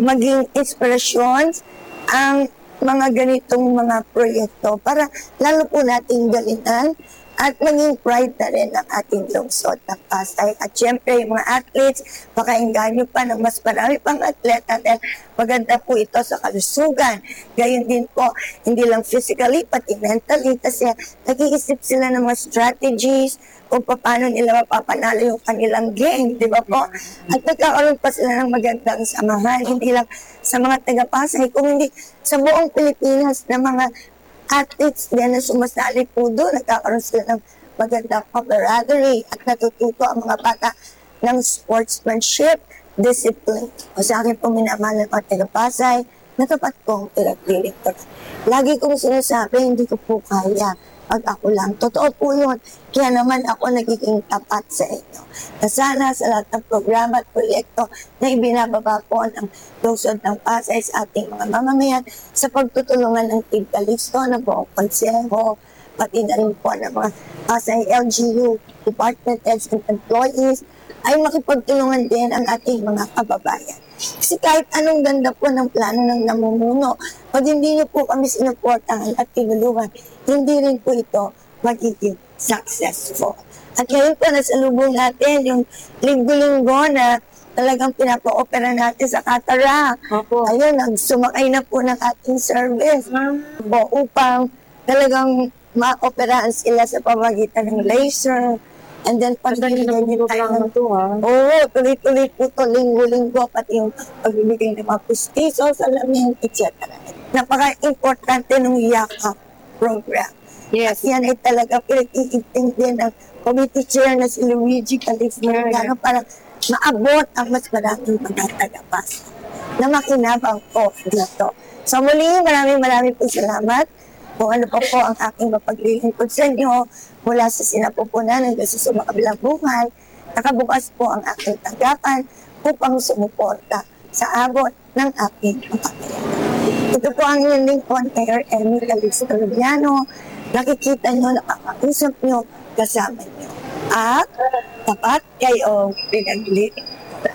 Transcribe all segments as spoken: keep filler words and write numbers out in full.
maging inspirasyon ang mga ganitong mga proyekto para lalo po nating galingan at maging pride na rin ang ating lungsod ng Pasay. At syempre, yung mga athletes, pakainggan nyo pa ng mas marami pang atleta dahil maganda po ito sa kalusugan. Gayon din po, hindi lang physically, pati mentally, kasi nag-iisip sila ng mga strategies kung paano nila mapapanalo yung kanilang game, di ba po? At nagkakaroon pa sila ng magandang samahan, hindi lang sa mga taga-Pasay, kung hindi sa buong Pilipinas na mga athletes din na sumasali po doon, nagkakaroon sila ng magandang camaraderie at natututo ang mga bata ng sportsmanship, discipline. O sa akin po minamahal ng mga taga-Pasay, na tapat kong pinaglilingkuran. Lagi kong sinasabi, hindi ko po kaya pag ako lang. Totoo po yun. Kaya naman ako nagiging tapat sa inyo. Na sana sa lahat ng programa at proyekto na ibinababa po ng lungsod ng Pasay sa ating mga mamamayan sa pagtutulungan ng Team Calixto, ng buong konseho, pati na rin po ng mga Pasay L G U, department heads and employees, ay makipagtulungan din ang ating mga kababayan. Kasi kahit anong ganda po ng plano ng namumuno, pag hindi niyo po kami sinuportahan at tinulungan, hindi rin po ito magiging successful. At ngayon po, nasalubong natin yung linggo-linggo na talagang pinapa-opera natin sa cataract. Opo. Ayun, nagsumakay na po ng ating service po, upang talagang ma-operahan sila sa pamagitan ng laser. And then, pag nilagyan niyo tayo ng ito, ha? Oo, tuloy-tuloy po ito, linggo-linggo, pati yung pagbibigay ng mga pustiso, salamin, et cetera. Napaka-importante ng YAKAP program. Yes. At yan ay talaga pinag-iintindi ng committee chair na si Luigi Calixto Yeah. para maabot ang mas maraming mga taga-Pasay na makinabang po dito. So muli, maraming maraming po salamat kung ano pa po ang aking mapaglilingkod sa inyo mula sa sinapupunan hanggang sa sumakabilang buhay. Nakabukas po ang aking tanggapan upang sumuporta sa abot ng aking kapakayanan. Ito po ang inyong lingkod, Mayor Emmy Calixto Rubiano. Nakikita nyo, nakakausap nyo, kasama nyo. At tapat kayong pinaglilingkod.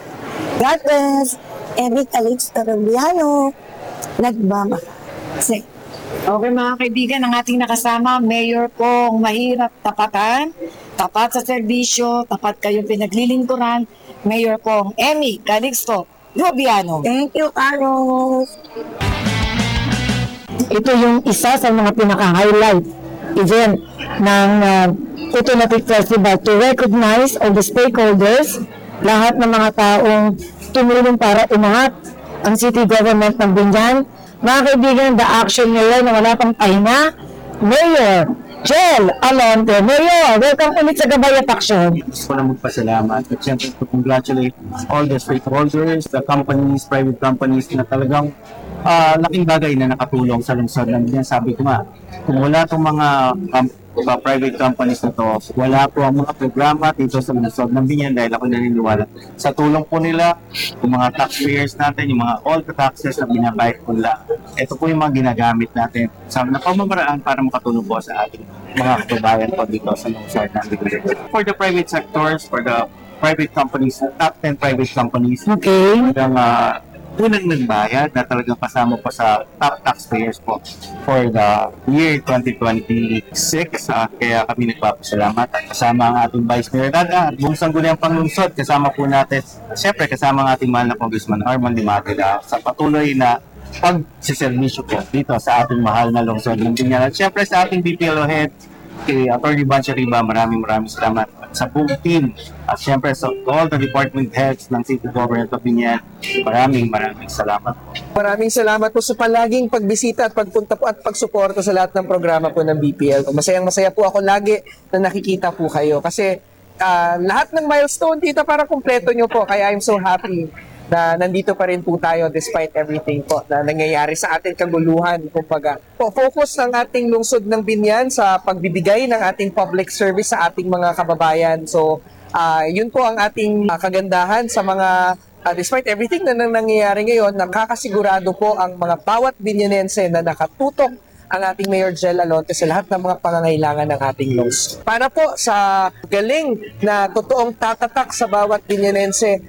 God bless, Emmy Calixto Rubiano, nagmamahal sa inyo. Okay mga kaibigan, ang ating nakasama, Mayor pong mahirap tapatan, tapat sa serbisyo, tapat kayong pinaglilingkuran, Mayor pong Emmy Calixto Rubiano. Thank you, Carlos. Ito yung isa sa mga pinaka-highlight event ng uh, Automatic Festival to recognize all the stakeholders, lahat ng mga taong tumulong para umangat ang city government ng Binyan. Mga kaibigan, the action ngayon na wala pang pahinga, Mayor Jel Alonte. Mayor, welcome ulit sa Gabay at Action. Gusto ko na magpasalamat at siyempre to congratulate all the stakeholders, the companies, private companies na talagang uh, laking bagay na nakatulong sa lungsod ng Binyan. Sabi ko nga, kung wala itong mga um, uh, private companies na to, wala po ang mga programa dito sa lungsod ng Binyan dahil ako naniniwala sa tulong po nila, yung mga taxpayers natin, yung mga all the taxes na binabayad po nila. Ito po yung mga ginagamit natin sa napamamaraan para makatulong po sa ating mga kababayan po dito sa lungsod ng Binyan. For the private sectors, for the private companies, top ten private companies, Okay. hanggang uh, unang nagbayad na talagang kasama po sa top taxpayers po for the year twenty twenty-six. Uh, kaya kami nagpapasalamat. Kasama ang ating Vice Mayor Dada at buong sangguniang panglungsod. Kasama po natin, siyempre kasama ang ating mahal na Congressman Arman Dimatila sa patuloy na pag-servisyo po dito sa ating mahal na lungsod ng Binyan. At siyempre sa ating B P L O head, kay Attorney Bancha Riba, maraming maraming salamat sa buong team. At siyempre sa all the department heads ng City Government of Binyan, maraming maraming salamat po. Maraming salamat po sa palaging pagbisita at pagpunta po at pagsuporta sa lahat ng programa po ng B P L. Masayang masaya po ako lagi na nakikita po kayo kasi uh, lahat ng milestone dito para kumpleto nyo po. Kaya I'm so happy na nandito pa rin po tayo despite everything po na nangyayari sa ating kaguluhan. Kumbaga, po, focus ng ating lungsod ng Binyan sa pagbibigay ng ating public service sa ating mga kababayan. So, uh, yun po ang ating uh, kagandahan sa mga, uh, despite everything na nang nangyayari ngayon, nakakasigurado po ang mga bawat Binyanense na nakatutok ang ating Mayor Jel Alonte sa lahat ng mga pangangailangan ng ating lungsod. Para po sa galing na totoong tatatak sa bawat Binyanense,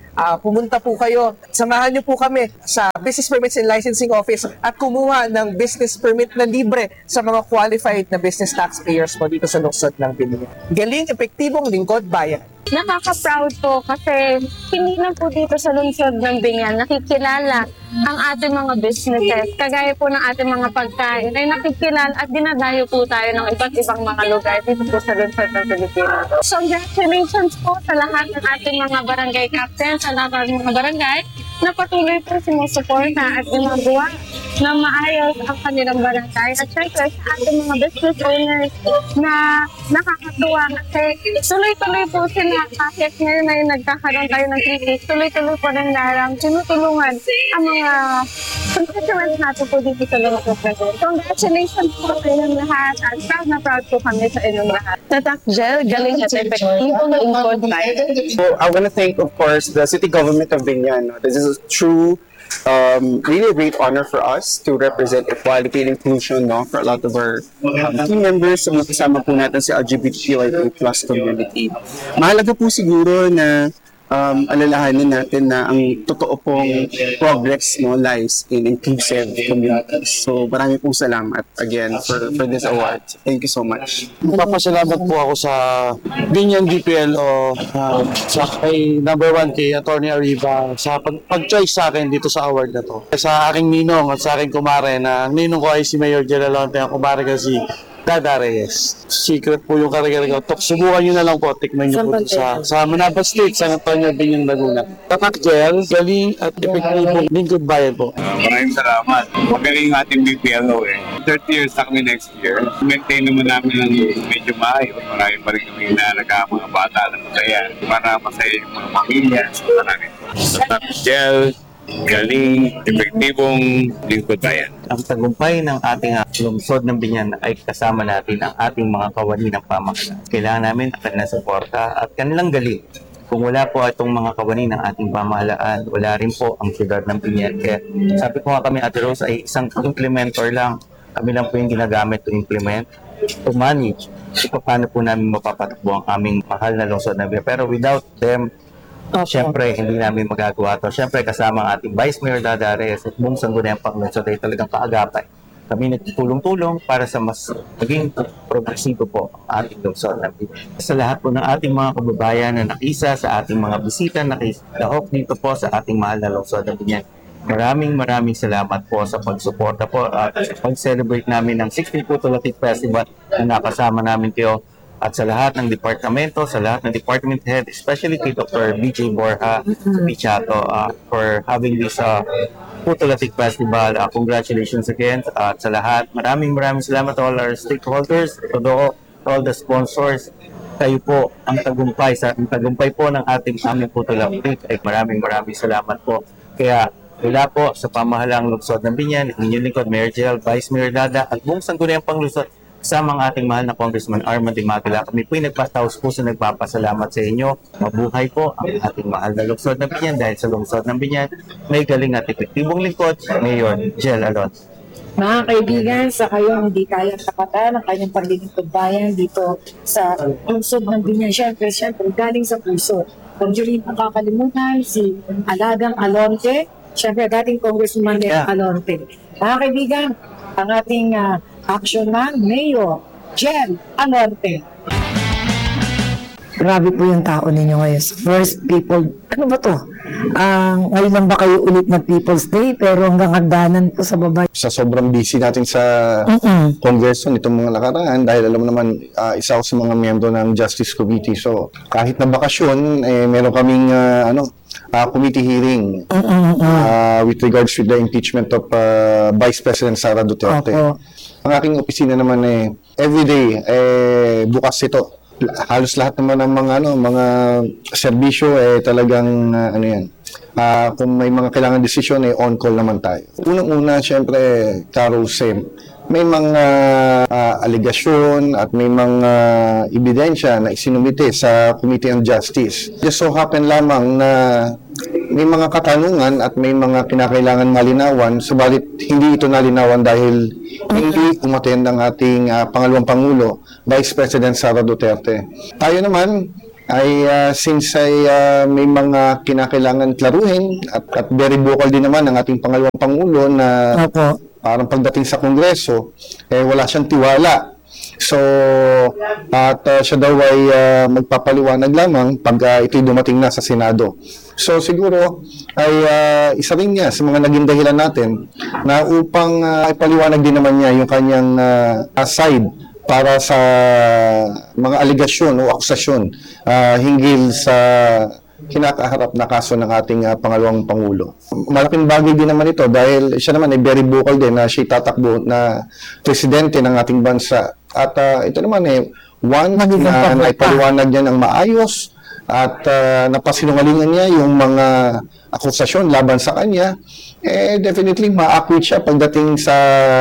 ah, pumunta po kayo, samahan niyo po kami sa Business Permits and Licensing Office at kumuha ng business permit na libre sa mga qualified na business taxpayers po dito sa lungsod ng Binyan. Galing, epektibong lingkod bayan. Nakaka-proud po kasi hindi na po dito sa lungsod ng Binyan nakikilala ang ating mga businesses. Kagaya po ng ating mga pagkain ay nakikilala at dinadayo po tayo ng iba't ibang mga lugar dito po sa lungsod ng Pilipinas. So, congratulations po sa lahat ng ating mga barangay captains, sa lahat ng mga barangay na patuloy po sumusuporta at ginagawa na maayos ang kanilang barangay. At syempre sa ating mga business owners na nakakatuwa kasi tuloy-tuloy po sila kahit ngayon ay nagkakaroon tayo ng krisis, tuloy-tuloy po rin larang tinutulungan ang mga constituents natin po dito sa lungsod ng Binyan. Congratulations po sa inyong lahat at proud na proud po kami sa inyong lahat. Tatak Gel, galing at epektibong lingkod tayo. So I want to thank, of course, the city government of Binyan. This is a true, um, really a great honor for us to represent equality and inclusion, no, for a lot of our um, team members. So, kasama po natin si L G B T Q I A plus community. Mahalaga po siguro na um, alalahanin natin na ang totoo pong progress, no, lies in inclusive communities. So marami pong salamat again for, for this award. Thank you so much. Papasalamat po ako sa Binyan D P L o uh, sa kay number one kay Attorney Arriba sa pag- pag-choice sa akin dito sa award na to. Sa aking ninong at sa aking kumare na ang ninong ko ay si Mayor Gelalonte, ang kumare ko si Dada Reyes. Secret po yung karagari ko. Tok, subukan nyo na lang po. Tikman nyo po ito sa, sa Manabat State, San Antonio, Binyan, Laguna. Tatak Gel, galing at epektibo. Lingkod bayan po. Uh, maraming salamat. Magaling yung ating B P L O eh. thirty years na kami next year. Maintain naman namin ng medyo maayos. Marami pa rin kami inaalaga mga bata na masaya. Para masaya yung mga pamilya. Marami. Tatak Gel, galing, epektibong lingkod bayan. Ang tagumpay ng ating uh, lungsod ng Binyan ay kasama natin ang ating mga kawani ng pamahalaan. Kailangan namin ang kanilang suporta at kanilang galing. Kung wala po itong mga kawani ng ating pamahalaan, wala rin po ang siyudad ng Binyan. Kaya sabi ko nga kami, Ate Rose, ay isang implementor lang. Kami lang po yung ginagamit to implement, to manage. So, paano po namin mapapatakbo ang aming mahal na lungsod ng Binyan. Pero without them, siyempre, hindi namin magagawa ito. Siyempre, kasama ang ating Vice Mayor Dada Reyes at buong Sangguniang Panglungsod ay talagang kaagapay. Kami nagtutulong-tulong para sa mas maging progresibo po ang ating lungsod. Sa lahat po ng ating mga kababayan na nakisa, sa ating mga bisita na nakilahok dito po sa ating mahal na lungsod ng Binyan. Maraming maraming salamat po sa pagsuporta po at sa pag-celebrate namin ng sixteenth Putulatik Festival na nakasama namin kayo. At sa lahat ng departamento, sa lahat ng department head, especially kay Doctor B J Borja Pichato uh, for having this uh, Putulatik Festival. Uh, congratulations again. At uh, sa lahat, maraming maraming salamat to all our stakeholders, to, to all the sponsors. Kayo po ang tagumpay. Sa ang tagumpay po ng ating aming Putulatik ay maraming maraming salamat po. Kaya mula po sa pamahalaang lungsod ng Binyan, inyong lingkod, Mayor Gel, Vice Mayor Dada, at buong Sangguniang Panglungsod, kasama ang ating mahal na Congressman Armand Dimagala. Kami po'y nagpataos puso nagpapasalamat sa inyo. Mabuhay po ang ating mahal na lungsod ng Binyan dahil sa lungsod ng Binyan may galing at epektibong lingkod, Mayor Gel Alonso. Mga kaibigan, sa kayong hindi kayang tapatan ang kanyang paglilingkod bayan dito sa lungsod ng Binyan. Siyempre, siyempre, galing sa puso. Huwag nyo rin makakalimutan si Alagang Alonte, siyempre dating Congressman Yeah. Alonte. Mga kaibigan, ang ating uh, action man, Mayor Gel Alonte. Grabe po yung tao ninyo ngayon. First people, ano ba to? Ang ngayon lang ba kayo ulit na People's Day pero hanggang hagdanan po sa baba. Sa sobrang busy natin sa Mm-mm. Congress nitong mga nakaraan dahil alam mo naman uh, isa ako sa mga miyembro ng Justice Committee. So kahit na bakasyon, eh, meron kaming uh, ano, uh, committee hearing uh, with regards to the impeachment of uh, Vice President Sara Duterte. Opo. Ang aking opisina naman eh everyday eh bukas ito. Halos lahat naman ng mga ano mga serbisyo eh talagang uh, ano yan. Uh, kung may mga kailangan desisyon eh on call naman tayo. Unang-una syempre Carol Sem. May mga uh, aligasyon at may mga ebidensya na isinumite sa Committee on Justice. Just so happen lamang na may mga katanungan at may mga kinakailangan malinawan, subalit hindi ito nalinawan dahil hindi umattend ang ating uh, pangalawang Pangulo, Vice President Sara Duterte. Tayo naman ay ah, since ay ah, may mga kinakailangan klaruhin at, at very vocal din naman ang ating pangalawang Pangulo na Opo. parang pagdating sa Kongreso, eh wala siyang tiwala. So, at uh, siya daw ay uh, magpapaliwanag lamang pag uh, ito'y dumating na sa Senado. So, siguro ay uh, isa rin niya sa mga naging dahilan natin na upang uh, ipaliwanag din naman niya yung kanyang uh, side para sa mga aligasyon o akusasyon uh, hinggil sa kinakaharap na kaso ng ating uh, pangalawang Pangulo. Malaking bagay din naman ito dahil siya naman ay very vocal din na siya tatakbo na presidente ng ating bansa. At uh, ito naman eh, one, na naipaliwanag niya ng maayos at uh, napasinungalingan niya yung mga akusasyon laban sa kanya, eh definitely ma-acquit siya pagdating sa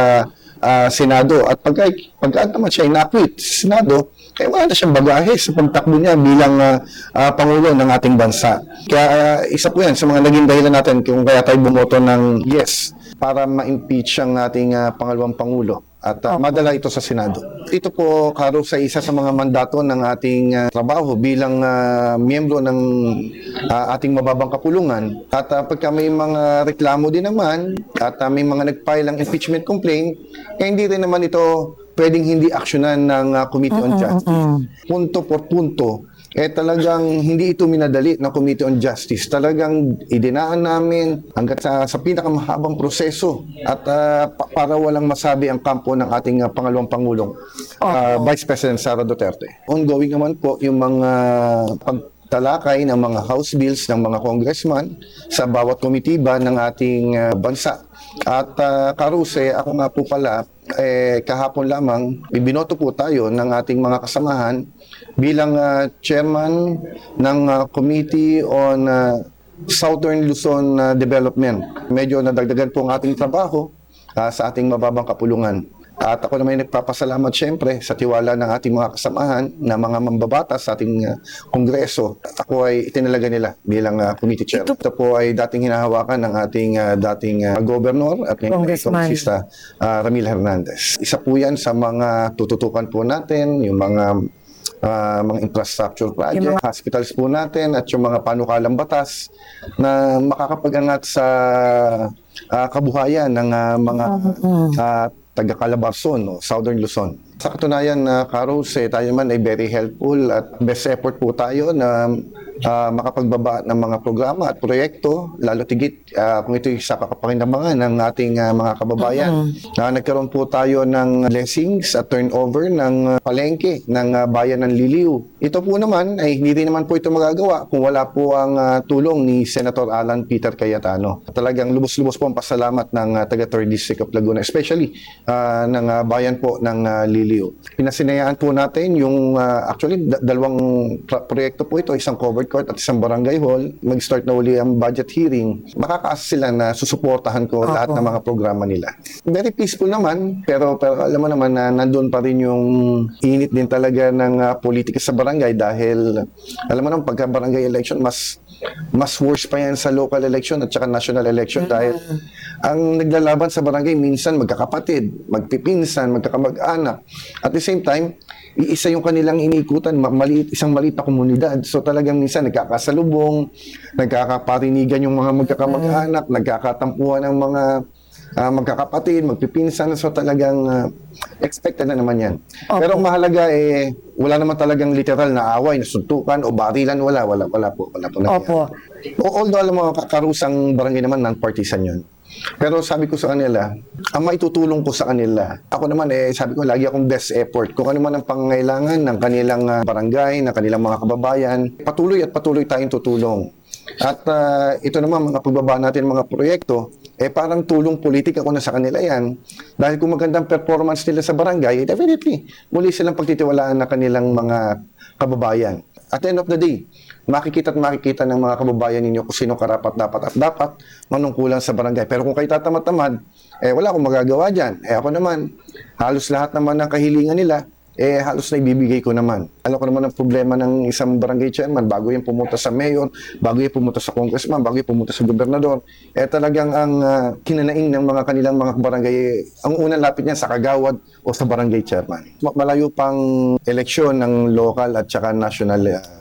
uh, Senado. At pag, pag naman siya ina-acquit sa Senado, eh wala na siyang bagahe sa pagtakbo niya bilang uh, uh, Pangulo ng ating bansa. Kaya uh, isa po yan sa mga naging dahilan natin kung kaya tayo bumoto ng yes para ma-impeach ang ating uh, pangalawang Pangulo at uh, madala ito sa Senado. Ito po, Karo, sa isa sa mga mandato ng ating uh, trabaho bilang uh, miyembro ng uh, ating mababang kapulungan. At uh, pagka may mga reklamo din naman at uh, may mga nag-file ng impeachment complaint, eh, hindi rin naman ito pwedeng hindi aksyonan ng uh, Committee on Justice. Punto por punto, eh talagang hindi ito minadali ng Committee on Justice. Talagang idinaan namin hanggat sa, sa pinakamahabang proseso at uh, pa, para walang masabi ang kampo ng ating uh, pangalawang Pangulong, uh, Vice President Sara Duterte. Ongoing naman po yung mga pagtalakay ng mga House bills ng mga congressman sa bawat komitiba ng ating uh, bansa. At uh, Karuse, ako nga po pala, eh, kahapon lamang, bibinoto po tayo ng ating mga kasamahan bilang uh, chairman ng uh, Committee on uh, Southern Luzon uh, Development. Medyo nadagdagan po ang ating trabaho uh, sa ating mababang kapulungan. At ako naman ay nagpapasalamat siyempre sa tiwala ng ating mga kasamahan na mga mambabatas sa ating uh, kongreso. At ako ay itinalaga nila bilang uh, committee chair. Ito, Ito po ay dating hinahawakan ng ating uh, dating uh, governor at ngayon ay kongresista uh, Ramil Hernandez. Isa po yan sa mga tututukan po natin, yung mga uh, mga infrastructure project, mga hospitals po natin at yung mga panukalang batas na makakapag-angat sa uh, kabuhayan ng uh, mga uh, taga-Calabarzon, no? Southern Luzon. Sa katunayan, uh, Karos, eh, tayo man ay very helpful at best effort po tayo na uh, makapagbaba ng mga programa at proyekto, lalo tigit uh, kung ito sa kakapakinabangan ng ating uh, mga kababayan. Mm-hmm. Uh, nagkaroon po tayo ng blessings at turnover ng uh, palengke ng uh, bayan ng Liliw. Ito po naman ay hindi rin naman po ito magagawa kung wala po ang uh, tulong ni Senator Alan Peter Cayetano. Talagang lubos-lubos po ang pasalamat ng uh, taga-third District of Laguna, especially uh, ng uh, bayan po ng uh, Liliw. Pinasinayaan po natin yung uh, actually da- dalawang pro- proyekto po ito, isang covered court at isang barangay hall. Mag-start na uli ang budget hearing. Makakaasa sila na susuportahan ko uh-huh. lahat ng mga programa nila. Very peaceful naman, pero, pero alam mo naman na nandun pa rin yung init din talaga ng uh, politika sa barangay dahil alam mo naman pagka barangay election mas mas worse pa yan sa local election at saka national election dahil ang naglalaban sa barangay minsan magkakapatid, magpipinsan, magkakamag-anak. At the same time, iisa yung kanilang iniikutan, maliit, isang maliit na komunidad. So talagang minsan nagkakasalubong, nagkakaparinigan yung mga magkakamag-anak, nagkakatampuhan ng mga uh, magkakapatid, magpipinsan. So talagang uh, expected na naman yan. Okay. Pero ang mahalaga eh, wala naman talagang literal na away, na suntukan o barilan, wala, wala, wala po. Wala po Opo. Although alam mo, karusang barangay naman, non-partisan yun. Pero sabi ko sa kanila, ang maitutulong ko sa kanila, ako naman eh, sabi ko, lagi akong best effort. Kung ano man ang pangangailangan ng kanilang uh, barangay, ng kanilang mga kababayan, patuloy at patuloy tayong tutulong. At uh, ito naman, mga pagbaba natin mga proyekto, eh parang tulong politika ko na sa kanila yan. Dahil kung magandang performance nila sa barangay, definitely, muli silang pagtitiwalaan na kanilang mga kababayan. At the end of the day, makikita at makikita ng mga kababayan ninyo kung sino karapat dapat at dapat manungkulan sa barangay. Pero kung kayo tatamad-tamad, eh wala akong magagawa dyan. Eh ako naman, halos lahat naman ng kahilingan nila, eh halos na ibibigay ko naman. Alam ko naman ang problema ng isang barangay chairman bago yung pumunta sa mayor, bago yung pumunta sa congressman, bago yung pumunta sa gobernador. Eh talagang ang uh, kinanaing ng mga kanilang mga barangay, eh, ang unang lapit niya sa kagawad o sa barangay chairman. Malayo pang eleksyon ng local at saka national uh,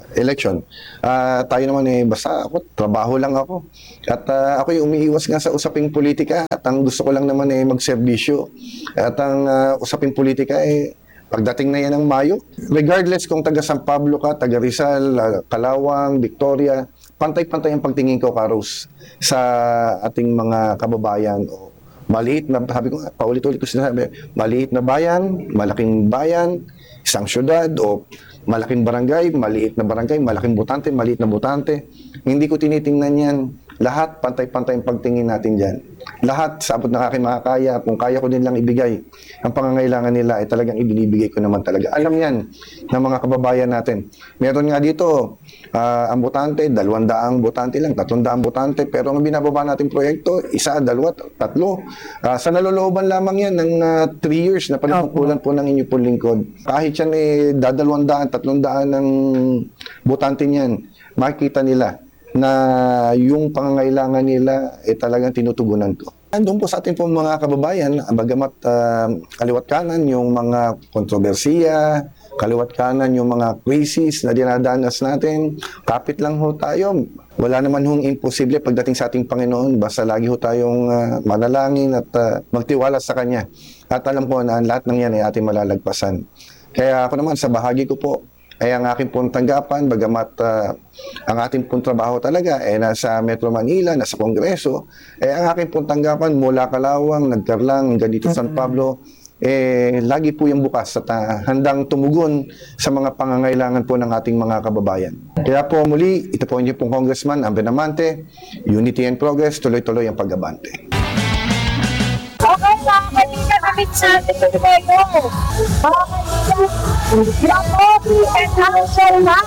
election. Ah, tayo naman eh, basta ako, trabaho lang ako. At ah, ako yung umiiwas nga sa usaping politika at ang gusto ko lang naman eh magserbisyo. At ang ah, usaping politika eh, pagdating na yan ng Mayo, regardless kung taga San Pablo ka, taga Rizal, ah, Calawang, Victoria, pantay-pantay ang pagtingin ko, Karos, sa ating mga kababayan. O, maliit na, sabi ko nga, paulit-ulit ko sinasabi, maliit na bayan, malaking bayan, isang syudad, o malaking barangay, maliit na barangay, malaking botante, maliit na botante. Hindi ko tinitingnan yan. Lahat, pantay-pantay ang pagtingin natin dyan. Lahat, sa abot ng aking makakaya, kung kaya ko din lang ibigay, ang pangangailangan nila ay talagang ibinibigay ko naman talaga. Alam yan ng mga kababayan natin. Meron nga dito, uh, ang botante, dalawang daang botante lang, tatlong daang botante, pero ang binababa nating proyekto, isa, dalawa, tatlo. Uh, sa nalolooban lamang yan ng uh, three years na palipupulan po ng inyo po lingkod. Kahit yan eh, dadalawang daan, tatlong daan ng botante niyan, makikita nila na yung pangangailangan nila ay eh, talagang tinutugunan ko. Andun po sa atin po mga kababayan, bagamat uh, kaliwat kanan yung mga kontrobersiya, kaliwat kanan yung mga crisis na dinadanas natin, kapit lang ho tayo. Wala naman hong imposible pagdating sa ating Panginoon, basta lagi ho tayong uh, manalangin at uh, magtiwala sa Kanya. At alam ko na lahat ng yan ay ating malalagpasan. Kaya ako naman sa bahagi ko po, ay ang aking pong tanggapan, bagamat uh, ang ating pong trabaho talaga ay eh, nasa Metro Manila, nasa Kongreso, eh ang aking pong tanggapan mula Calawang, Nagkarlang, hanggang dito San Pablo, eh lagi po yung bukas at uh, handang tumugon sa mga pangangailangan po ng ating mga kababayan. Kaya po muli, ito po yung pong Congressman Amben Amante, Unity and Progress, tuloy-tuloy ang pag-abante. Okay, mga kaibigan, namin sa ating ito. Mga kaibigan, Yamobi and Hausalman.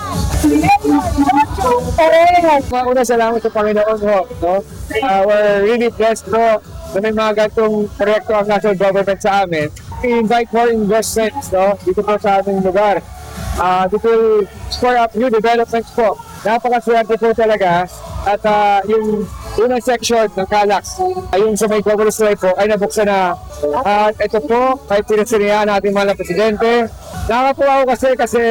Mga una, salamat sa Panginoon ho. No? Uh, we're really blessed po na may mga gantong proyekto ang national government sa amin. We invite more investments no? Dito po sa aming lugar. Uh, this will spur up new developments po. Napakaswerte po talaga. At uh, yung unang section ng Calax, ayun sa may Governor's Drive po, ay nabuksan na. At uh, ito po, kahit pinasinihan natin mga presidente. Nakakapuwa ako kasi kasi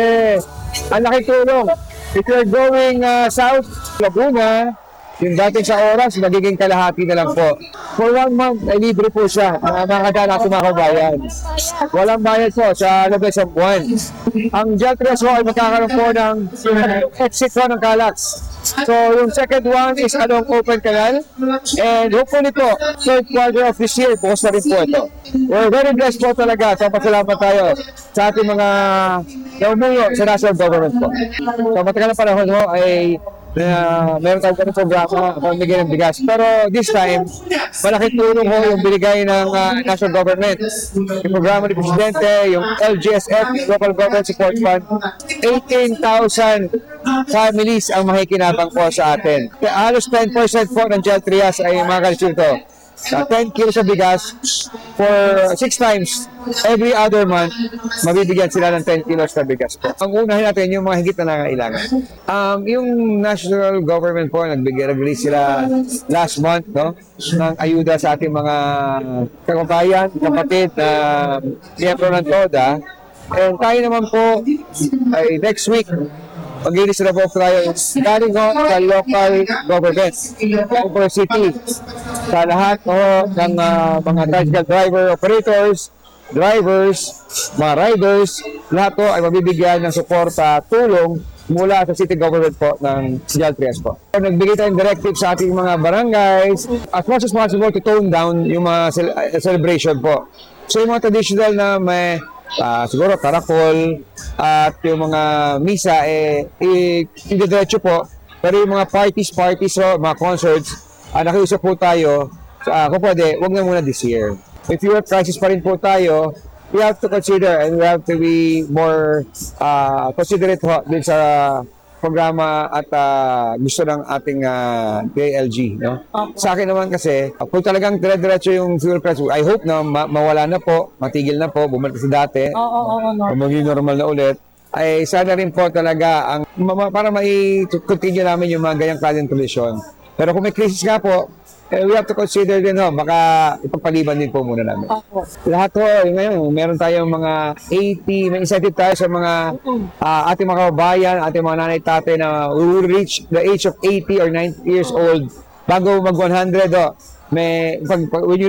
ang laking tulong. If you're going uh, south, Laguna, yung dating sa oras, magiging kalahati na lang po. For one month, ay libre po siya. Uh, mga kadaan natin mga kabayan. Walang bayad po sa labas ng buwan. Ang Jaltrias po ay magkakaroon po ng exit po ng Calax. So, yung second one is along Open Canal. And hopefully po, third quarter of this year, bukas na rin po ito. We're very blessed po talaga. So, pasalamat tayo sa ating mga naumuyo sa national government po. So, matagal na panahon mo ay na uh, meron tayong ganung programa pamigay ng bigas. Pero this time, malaking tulong ho yung binigay ng uh, national government. Yung programa ni Presidente, yung L G S F, Local Government Support Fund, eighteen thousand families ang makikinabang po sa atin. Kaya halos ten percent po ng Jaltrias ay mga kalisito. Uh, ten kilos sa bigas for six times every other month, mabibigyan sila ng ten kilos na bigas po. Ang unahin natin yung mga higit na nangangailangan. Um, yung national government po, nagbigay-release sila last month no, ng ayuda sa ating mga kababayan, kapatid na uh, miyembro ng TODA. And tayo naman po ay next week, mag-release na po tayo galing ho sa local government, over city, sa lahat ho ng uh, mga tricycle driver, operators, drivers, mga riders, lahat po ay mabibigyan ng suporta, tulong mula sa city government po ng Jaltrias po. Nagbigay tayong directive sa ating mga barangays as much as possible to tone down yung mga cel- celebration po. So yung mga traditional na may Uh, siguro karakol at yung mga misa eh, eh diretso po, pero yung mga parties parties so, mga concerts uh, nakiusap po tayo uh, kung pwede, wag na muna this year. If you're crisis pa rin po tayo, we have to consider and we have to be more uh, considerate ho din sa programa at uh, gusto ng ating uh, P L G. No? Sa akin naman kasi, kung talagang dire-diretso yung fuel price, I hope na ma- mawala na po, matigil na po, bumalik sa dati, Oo, oo, oo. maging normal na ulit, ay sana rin po talaga ang, ma- para mai-continue namin yung mga ganyang klaseng tradisyon. Pero kung may crisis nga po, eh, we have to consider din ho, baka ipagpaliban din po muna namin. Lahat ho, yung ngayon, meron tayong mga eighty, may incentive tayo sa mga ah, ating mga kababayan, ating mga nanay tatay na will reach the age of eighty or ninety years old bago mag one hundred ho. May, pag, pag, when you